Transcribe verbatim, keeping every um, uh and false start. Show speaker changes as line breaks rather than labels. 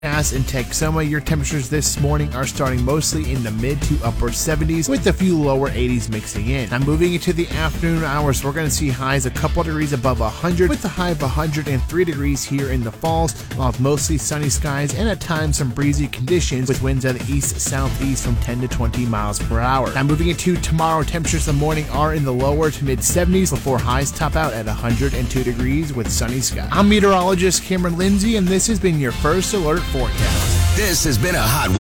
As in Texoma, your temperatures this morning are starting mostly in the mid to upper seventies with a few lower eighties mixing in. Now moving into the afternoon hours, we're going to see highs a couple degrees above one hundred with a high of one hundred three degrees here in the Falls, along with mostly sunny skies and at times some breezy conditions with winds at the east-southeast from ten to twenty miles per hour. Now moving into tomorrow, temperatures in the morning are in the lower to mid seventies before highs top out at one hundred two degrees with sunny skies. I'm meteorologist Cameron Lindsay, and this has been your First Alert forecast.
This has been a Hot